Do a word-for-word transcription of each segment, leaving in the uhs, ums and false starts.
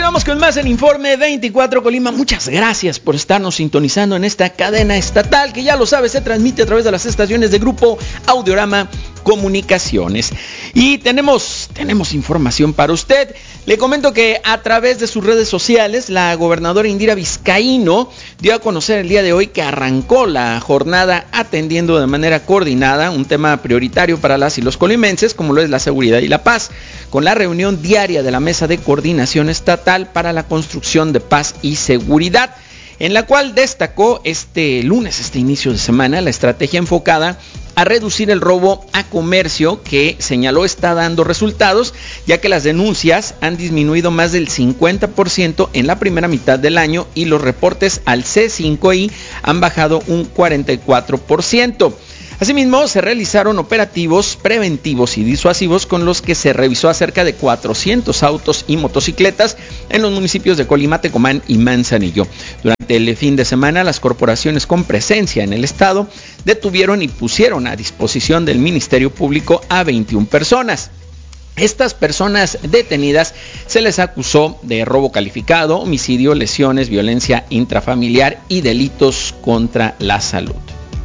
Continuamos con más en Informe veinticuatro Colima. Muchas gracias por estarnos sintonizando en esta cadena estatal que, ya lo sabe, se transmite a través de las estaciones de Grupo Audiorama Comunicaciones. Y tenemos, tenemos información para usted. Le comento que a través de sus redes sociales, la gobernadora Indira Vizcaíno dio a conocer el día de hoy que arrancó la jornada atendiendo de manera coordinada un tema prioritario para las y los colimenses, como lo es la seguridad y la paz, con la reunión diaria de la Mesa de Coordinación Estatal para la Construcción de Paz y Seguridad, en la cual destacó este lunes, este inicio de semana, la estrategia enfocada a reducir el robo a comercio, que señaló está dando resultados, ya que las denuncias han disminuido más del cincuenta por ciento en la primera mitad del año y los reportes al C cinco I han bajado un cuarenta y cuatro por ciento. Asimismo, se realizaron operativos preventivos y disuasivos con los que se revisó a cerca de cuatrocientos autos y motocicletas en los municipios de Colima, Tecomán y Manzanillo. Durante el fin de semana, las corporaciones con presencia en el estado detuvieron y pusieron a disposición del Ministerio Público a veintiuna personas. Estas personas detenidas se les acusó de robo calificado, homicidio, lesiones, violencia intrafamiliar y delitos contra la salud.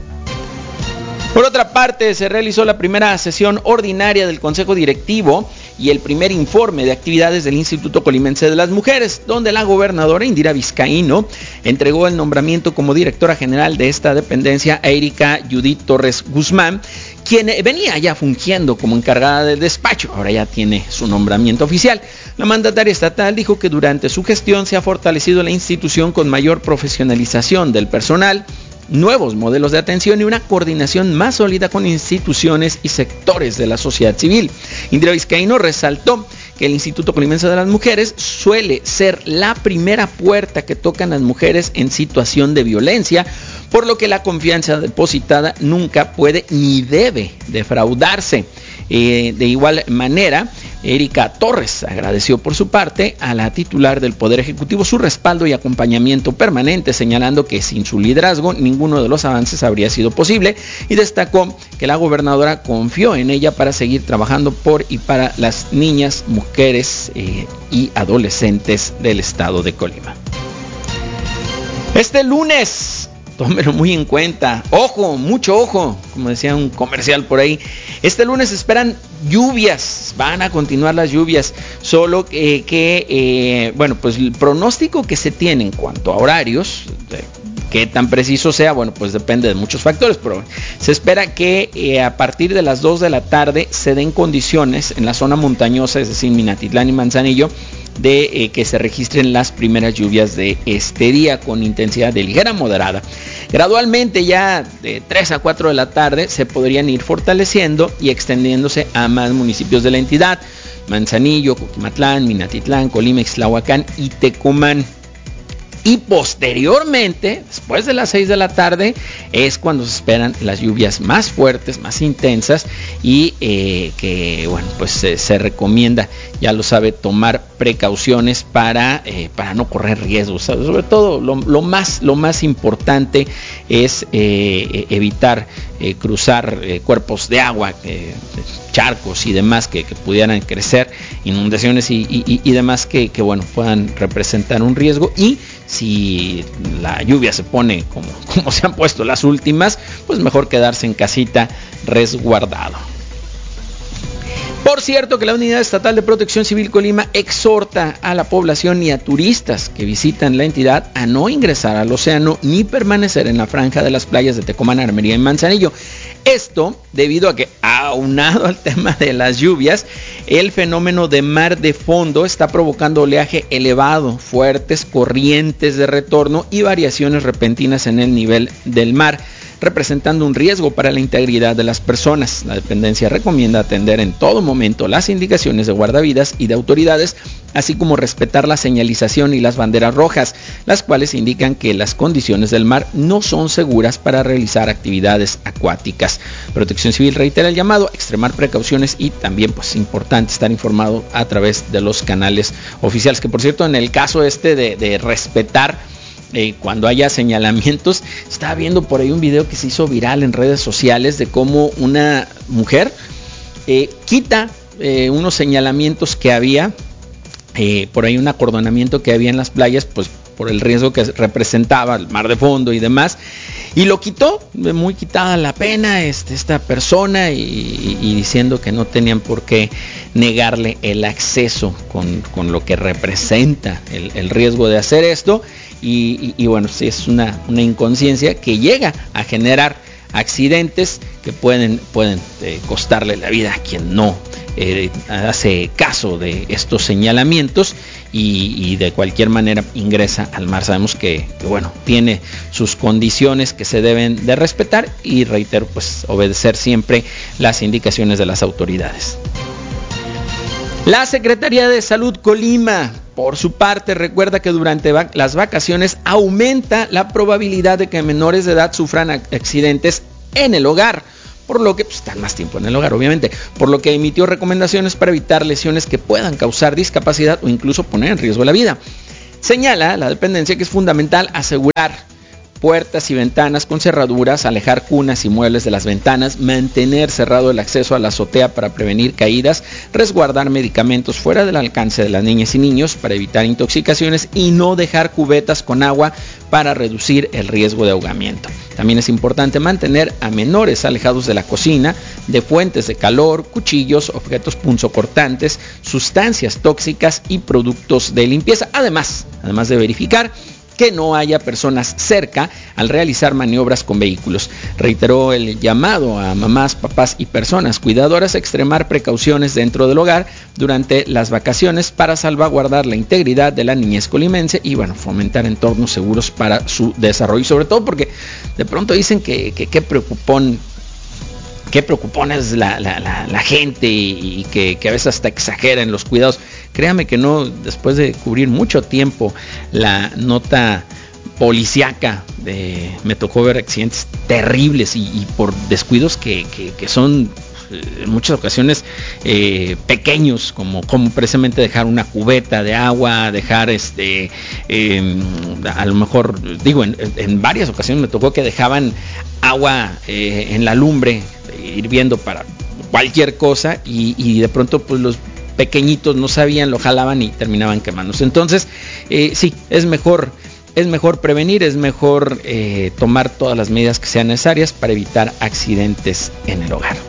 Por otra parte, se realizó la primera sesión ordinaria del Consejo Directivo y el primer informe de actividades del Instituto Colimense de las Mujeres, donde la gobernadora Indira Vizcaíno entregó el nombramiento como directora general de esta dependencia a Erika Judith Torres Guzmán, quien venía ya fungiendo como encargada del despacho. Ahora ya tiene su nombramiento oficial. La mandataria estatal dijo que durante su gestión se ha fortalecido la institución con mayor profesionalización del personal, nuevos modelos de atención y una coordinación más sólida con instituciones y sectores de la sociedad civil. Indira Vizcaíno resaltó que el Instituto Colimense de las Mujeres suele ser la primera puerta que tocan las mujeres en situación de violencia, por lo que la confianza depositada nunca puede ni debe defraudarse. Eh, de igual manera, Erika Torres agradeció por su parte a la titular del Poder Ejecutivo su respaldo y acompañamiento permanente, señalando que sin su liderazgo ninguno de los avances habría sido posible, y destacó que la gobernadora confió en ella para seguir trabajando por y para las niñas, mujeres eh, y adolescentes del estado de Colima. Este lunes, tómelo muy en cuenta, ojo, mucho ojo, como decía un comercial por ahí. Este lunes esperan lluvias, van a continuar las lluvias, solo que, que eh, bueno, pues el pronóstico que se tiene en cuanto a horarios, eh, qué tan preciso sea, bueno, pues depende de muchos factores, pero se espera que eh, a partir de las dos de la tarde se den condiciones en la zona montañosa, es decir, Minatitlán y Manzanillo, de eh, que se registren las primeras lluvias de este día con intensidad de ligera a moderada. Gradualmente, ya de tres a cuatro de la tarde, se podrían ir fortaleciendo y extendiéndose a más municipios de la entidad: Manzanillo, Coquimatlán, Minatitlán, Colima, Ixtlahuacán y Tecomán. Y posteriormente, después de las seis de la tarde, es cuando se esperan las lluvias más fuertes, más intensas, y eh, que, bueno, pues se, se recomienda, ya lo sabe, tomar precauciones para, eh, para no correr riesgos. Sobre todo, lo, lo, más, lo más importante es eh, evitar eh, cruzar eh, cuerpos de agua, eh, charcos y demás que, que pudieran crecer, inundaciones y, y, y demás que, que, bueno, puedan representar un riesgo. Y si la lluvia se pone como, como se han puesto las últimas, pues mejor quedarse en casita resguardado. Por cierto, que la Unidad Estatal de Protección Civil Colima exhorta a la población y a turistas que visitan la entidad a no ingresar al océano ni permanecer en la franja de las playas de Tecomán, Armería y Manzanillo. Esto debido a que, aunado al tema de las lluvias, el fenómeno de mar de fondo está provocando oleaje elevado, fuertes corrientes de retorno y variaciones repentinas en el nivel del mar, representando un riesgo para la integridad de las personas. La dependencia recomienda atender en todo momento las indicaciones de guardavidas y de autoridades, así como respetar la señalización y las banderas rojas, las cuales indican que las condiciones del mar no son seguras para realizar actividades acuáticas. Protección Civil reitera el llamado a extremar precauciones y también, pues, importante estar informado a través de los canales oficiales, que por cierto, en el caso este de, de respetar Eh, cuando haya señalamientos, estaba viendo por ahí un video que se hizo viral en redes sociales de cómo una mujer eh, quita eh, unos señalamientos que había eh, por ahí un acordonamiento que había en las playas, pues por el riesgo que representaba el mar de fondo y demás, y lo quitó, muy quitada la pena este, esta persona, y, y diciendo que no tenían por qué negarle el acceso con, con lo que representa el, el riesgo de hacer esto, y, y, y bueno, sí, es una, una inconsciencia que llega a generar accidentes que pueden, pueden eh, costarle la vida a quien no eh, hace caso de estos señalamientos y, y de cualquier manera ingresa al mar. Sabemos que, que bueno, tiene sus condiciones que se deben de respetar y reitero, pues obedecer siempre las indicaciones de las autoridades. La Secretaría de Salud Colima, por su parte, recuerda que durante vac- las vacaciones aumenta la probabilidad de que menores de edad sufran accidentes en el hogar, por lo que pues, están más tiempo en el hogar, obviamente, por lo que emitió recomendaciones para evitar lesiones que puedan causar discapacidad o incluso poner en riesgo la vida. Señala la dependencia que es fundamental asegurar puertas y ventanas con cerraduras, alejar cunas y muebles de las ventanas, mantener cerrado el acceso a la azotea para prevenir caídas, resguardar medicamentos fuera del alcance de las niñas y niños para evitar intoxicaciones y no dejar cubetas con agua para reducir el riesgo de ahogamiento. También es importante mantener a menores alejados de la cocina, de fuentes de calor, cuchillos, objetos punzocortantes, sustancias tóxicas y productos de limpieza. Además, además de verificar que no haya personas cerca al realizar maniobras con vehículos. Reiteró el llamado a mamás, papás y personas cuidadoras a extremar precauciones dentro del hogar durante las vacaciones para salvaguardar la integridad de la niñez colimense y bueno, fomentar entornos seguros para su desarrollo. Y sobre todo porque de pronto dicen que que, que preocupón Qué preocupón es la, la, la, la gente y, y que, que a veces hasta exagera en los cuidados. Créame que no, después de cubrir mucho tiempo la nota policíaca, de, me tocó ver accidentes terribles y, y por descuidos que, que, que son en muchas ocasiones eh, pequeños, como, como precisamente dejar una cubeta de agua, dejar este eh, a lo mejor, digo, en, en varias ocasiones me tocó que dejaban agua eh, en la lumbre hirviendo para cualquier cosa y, y de pronto pues los pequeñitos no sabían, lo jalaban y terminaban quemándose. Entonces eh, sí, es mejor es mejor prevenir, es mejor eh, tomar todas las medidas que sean necesarias para evitar accidentes en el hogar.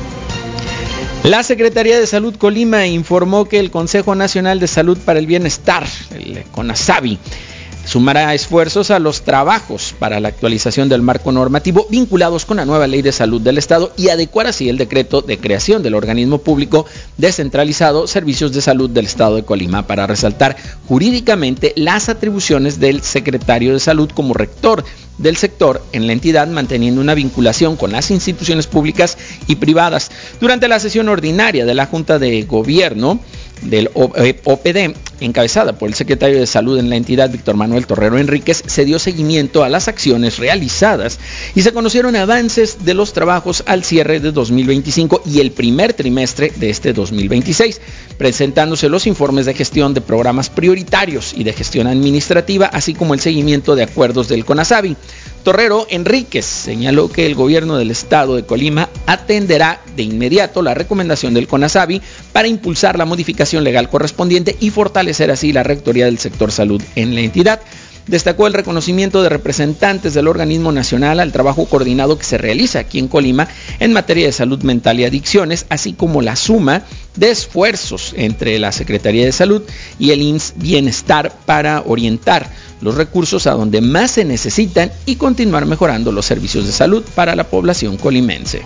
La Secretaría de Salud Colima informó que el Consejo Nacional de Salud para el Bienestar, el CONASABI, sumará esfuerzos a los trabajos para la actualización del marco normativo vinculados con la nueva Ley de Salud del Estado y adecuar así el decreto de creación del organismo público descentralizado Servicios de Salud del Estado de Colima para resaltar jurídicamente las atribuciones del secretario de Salud como rector del sector en la entidad, manteniendo una vinculación con las instituciones públicas y privadas. Durante la sesión ordinaria de la Junta de Gobierno del O P D, encabezada por el secretario de Salud en la entidad, Víctor Manuel Torrero Enríquez, se dio seguimiento a las acciones realizadas y se conocieron avances de los trabajos al cierre de dos mil veinticinco y el primer trimestre de este dos mil veintiséis, presentándose los informes de gestión de programas prioritarios y de gestión administrativa, así como el seguimiento de acuerdos del CONASABI. Torrero Enríquez señaló que el gobierno del estado de Colima atenderá de inmediato la recomendación del CONASABI para impulsar la modificación legal correspondiente y fortalecer así la rectoría del sector salud en la entidad. Destacó el reconocimiento de representantes del organismo nacional al trabajo coordinado que se realiza aquí en Colima en materia de salud mental y adicciones, así como la suma de esfuerzos entre la Secretaría de Salud y el I M S S Bienestar para orientar los recursos a donde más se necesitan y continuar mejorando los servicios de salud para la población colimense.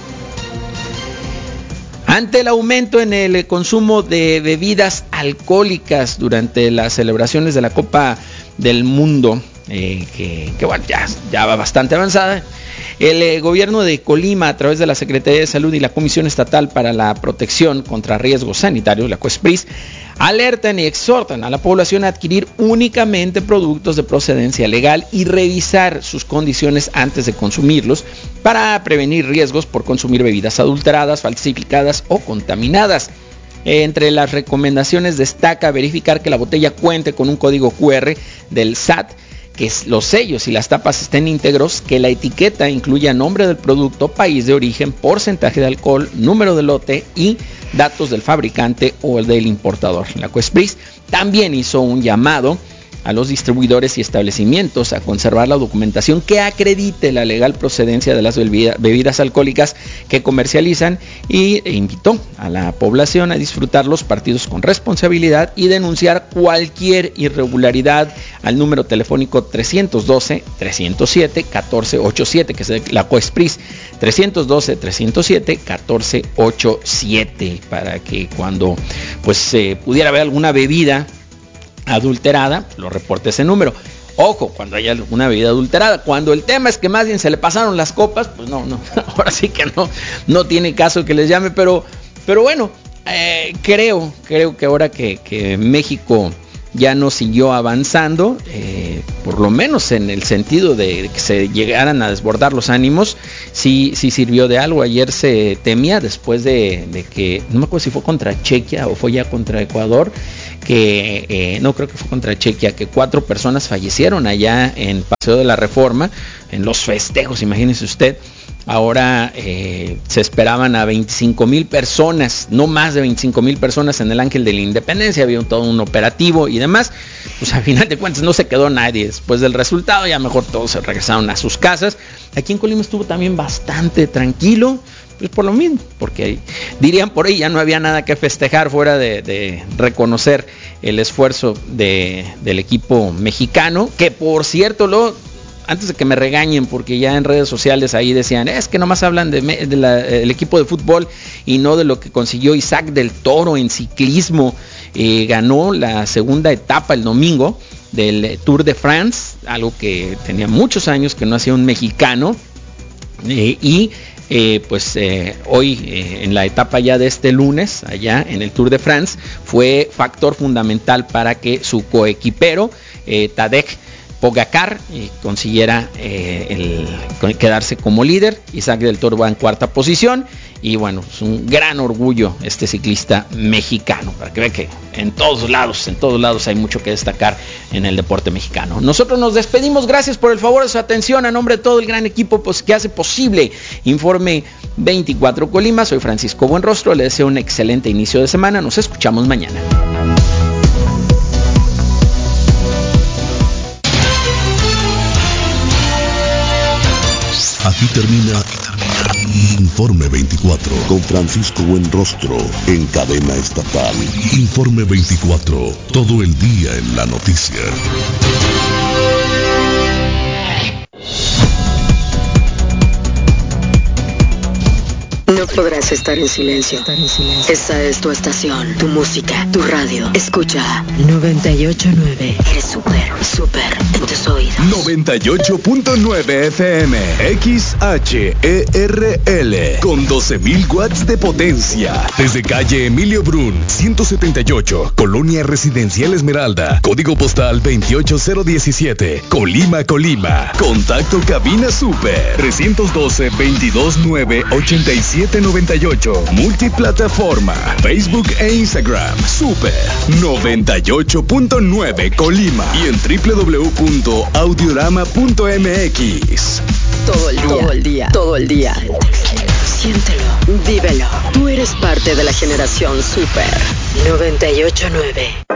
Ante el aumento en el consumo de bebidas alcohólicas durante las celebraciones de la Copa del Mundo, eh, que, que bueno, ya, ya va bastante avanzada, el eh, gobierno de Colima, a través de la Secretaría de Salud y la Comisión Estatal para la Protección contra Riesgos Sanitarios, la COESPRIS, alertan y exhortan a la población a adquirir únicamente productos de procedencia legal y revisar sus condiciones antes de consumirlos para prevenir riesgos por consumir bebidas adulteradas, falsificadas o contaminadas. Entre las recomendaciones destaca verificar que la botella cuente con un código cu erre del S A T, que los sellos y las tapas estén íntegros, que la etiqueta incluya nombre del producto, país de origen, porcentaje de alcohol, número de lote y datos del fabricante o el del importador. La COESPRIS también hizo un llamado a los distribuidores y establecimientos a conservar la documentación que acredite la legal procedencia de las bebidas alcohólicas que comercializan y invitó a la población a disfrutar los partidos con responsabilidad y denunciar cualquier irregularidad al número telefónico trescientos doce, trescientos siete, catorce ochenta y siete, que es la COESPRIS, trescientos doce, trescientos siete, catorce ochenta y siete, para que cuando pues eh, pudiera haber alguna bebida adulterada, lo reporte ese número. Ojo, cuando haya alguna bebida adulterada. Cuando el tema es que más bien se le pasaron las copas, pues no, no, ahora sí que no, no tiene caso que les llame, pero, pero bueno, eh, creo, creo que ahora que, que México ya no siguió avanzando, eh, por lo menos en el sentido de que se llegaran a desbordar los ánimos, sí, sí sirvió de algo. Ayer se temía, después de, de que, no me acuerdo si fue contra Chequia o fue ya contra Ecuador, que eh, no creo que fue contra Chequia, que cuatro personas fallecieron allá en Paseo de la Reforma, en los festejos, imagínese usted. Ahora eh, se esperaban a veinticinco mil personas, no más de veinticinco mil personas en el Ángel de la Independencia, había un, todo un operativo y demás. Pues al final de cuentas no se quedó nadie después del resultado, ya mejor todos se regresaron a sus casas. Aquí en Colima estuvo también bastante tranquilo, pues por lo mismo, porque dirían por ahí ya no había nada que festejar fuera de, de reconocer el esfuerzo de, del equipo mexicano, que por cierto lo... Antes de que me regañen, porque ya en redes sociales ahí decían, es que nomás hablan del de de la, el equipo de fútbol y no de lo que consiguió Isaac del Toro en ciclismo. Eh, ganó la segunda etapa el domingo del Tour de France, algo que tenía muchos años que no hacía un mexicano. Eh, y eh, pues eh, hoy eh, en la etapa ya de este lunes, allá en el Tour de France, fue factor fundamental para que su coequipero, eh, Tadej Pogacar, eh, consiguiera eh, el, quedarse como líder. Isaac del Toro va en cuarta posición y bueno, es un gran orgullo este ciclista mexicano, para que vean que en todos lados, en todos lados hay mucho que destacar en el deporte mexicano. Nosotros nos despedimos, gracias por el favor de su atención, a nombre de todo el gran equipo pues, que hace posible Informe veinticuatro Colima. Soy Francisco Buenrostro, le deseo un excelente inicio de semana, nos escuchamos mañana. Aquí termina, aquí termina Informe veinticuatro con Francisco Buenrostro en cadena estatal. Informe veinticuatro, todo el día en la noticia. No podrás estar en silencio. Esta es tu estación, tu música, tu radio. Escucha noventa y ocho punto nueve. Eres súper, súper en tus oídos. noventa y ocho punto nueve F M, X H E R L, con doce mil watts de potencia. Desde calle Emilio Brun, ciento setenta y ocho, Colonia Residencial Esmeralda, código postal veintiocho cero diecisiete, Colima, Colima. Contacto cabina super, trescientos doce, veintidós nueve, ochenta y siete noventa y ocho. Multiplataforma, Facebook e Instagram, Super noventa y ocho punto nueve Colima y en doble u doble u doble u punto audiorama punto m x. Todo el día, todo el día, todo el día. Siéntelo, vívelo. Tú eres parte de la generación Super noventa y ocho punto nueve.